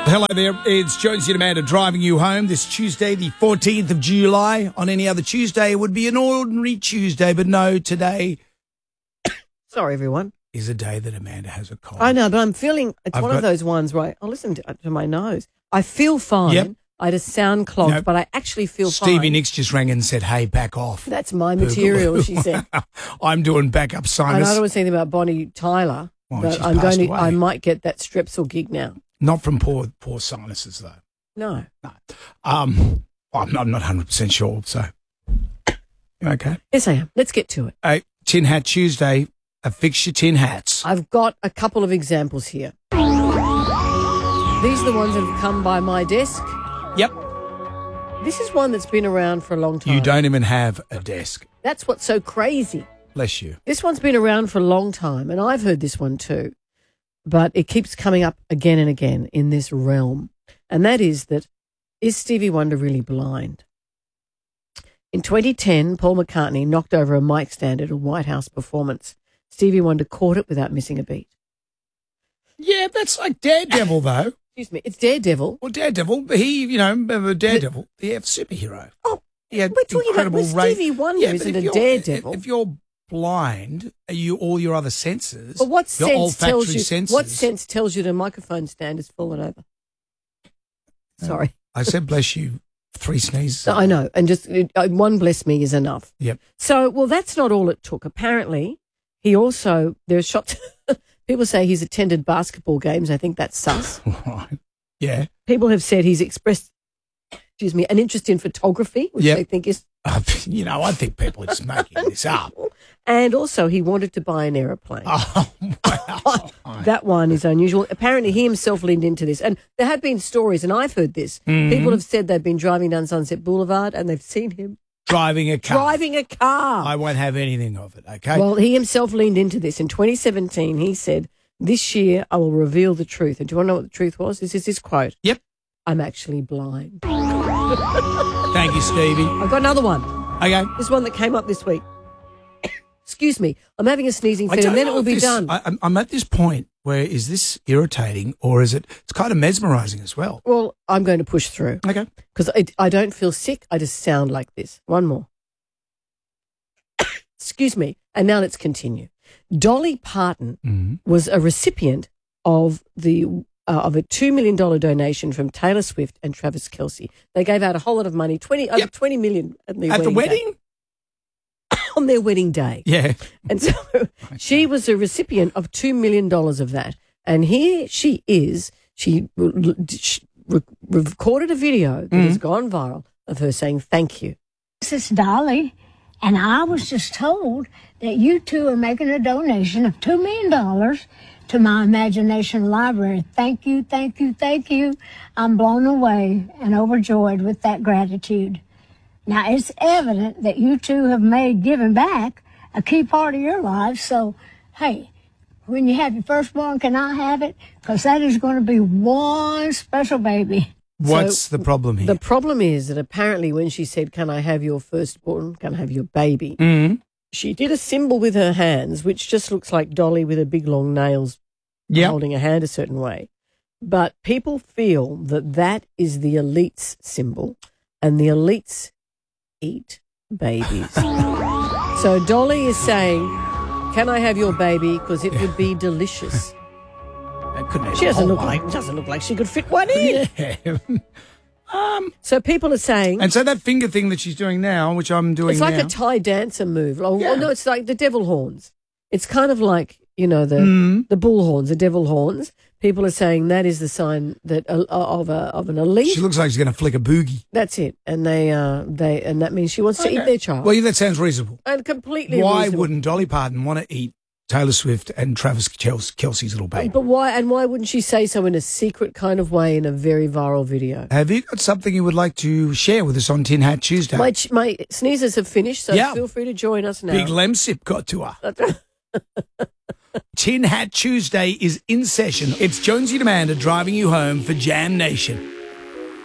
Hello there, it's Jonesy and Amanda driving you home this Tuesday, the 14th of July. On any other Tuesday, it would be an ordinary Tuesday, but no, today Sorry, everyone. is a day that Amanda has a cold. I know, but I'm feeling, it's one of those ones where I'll listen to my nose. I feel fine. Yep. I just sound clogged, Nope. but I actually feel Stevie fine. Nicks just rang and said, hey, back off. That's my material, she said. I'm doing backup And sinus. I don't want to say anything about Bonnie Tyler, Well, but she's I'm passed going to, away. I might get that Strepsil gig now. Not from poor sinuses, though. No. I'm not 100% sure, so. Okay. Yes, I am. Let's get to it. Hey, Tin Hat Tuesday, fix your tin hats. I've got a couple of examples here. These are the ones that have come by my desk. Yep. This is one that's been around for a long time. You don't even have a desk. That's what's so crazy. Bless you. This one's been around for a long time, and I've heard this one too, but it keeps coming up again and again in this realm, and that is Stevie Wonder really blind? In 2010, Paul McCartney knocked over a mic stand at a White House performance. Stevie Wonder caught it without missing a beat. Yeah, that's like Daredevil, though. Excuse me, it's Daredevil. Well, Daredevil, Daredevil, the superhero. Oh, He had we're talking about incredible Stevie Wonder, but isn't if a you're- Daredevil. If you're blind, all your other senses, But what your sense olfactory tells you? senses. What sense tells you the microphone stand is fallen over? Sorry, I said, bless you, 3 sneezes. I know, and just one bless me is enough. Yep. So, well, that's not all it took. Apparently, he also there's shots. People say he's attended basketball games. I think that's sus. Right. Yeah. People have said he's expressed, an interest in photography, which Yep. they think is. I think people are just making this up. And also, he wanted to buy an aeroplane. Oh, wow. That one is unusual. Apparently, he himself leaned into this. And there have been stories, and I've heard this. Mm-hmm. People have said they've been driving down Sunset Boulevard and they've seen him Driving a car. driving a car. I won't have anything of it, okay? Well, he himself leaned into this. In 2017, he said, "This year, I will reveal the truth." And do you want to know what the truth was? This is his quote. Yep. I'm actually blind. Thank you, Stevie. I've got another one. Okay. This one that came up this week. Excuse me. I'm having a sneezing I fit, don't and then know it will if be this- done. I'm at this point where is this irritating or is it's kind of mesmerizing as well? Well, I'm going to push through Okay. because I don't feel sick. I just sound like this. One more. Excuse me. And now let's continue. Dolly Parton was a recipient of of a $2 million donation from Taylor Swift and Travis Kelce. They gave out a whole lot of money, over 20 million at At the wedding? on their wedding day. Yeah. And so she was a recipient of $2 million of that. And here she is. She recorded a video that has gone viral of her saying thank you. This is Dolly, and I was just told that you two are making a donation of $2 million to my imagination library. Thank you, thank you, thank you. I'm blown away and overjoyed with that gratitude. Now, it's evident that you two have made giving back a key part of your lives. So, hey, when you have your firstborn, can I have it? Because that is going to be one special baby. What's the problem here? The problem is that apparently when she said, "Can I have your firstborn? Can I have your baby?" She did a symbol with her hands, which just looks like Dolly with her big long nails holding a hand a certain way. But people feel that that is the elites symbol, and the elites eat babies. So Dolly is saying, "Can I have your baby? Because it would be delicious." She doesn't look like she could fit one in. Yeah. So people are saying, And so that finger thing that she's doing now, which I'm doing it's like now. a Thai dancer move. Oh, Yeah. no, it's like the devil horns. It's kind of like, the bull horns, the devil horns. People are saying that is the sign that of an elite. She looks like she's going to flick a boogie. That's it, and and that means she wants to eat their child. Well, yeah, that sounds reasonable. And completely. Why reasonable. wouldn't Dolly Parton want to eat Taylor Swift and Travis Kelce's little baby? But why? And why wouldn't she say so in a secret kind of way in a very viral video? Have you got something you would like to share with us on Tin Hat Tuesday? My sneezes have finished, so Yeah. feel free to join us now. Big Lemsip got to her. Tin Hat Tuesday is in session. It's Jonesy and Amanda driving you home for Jam Nation.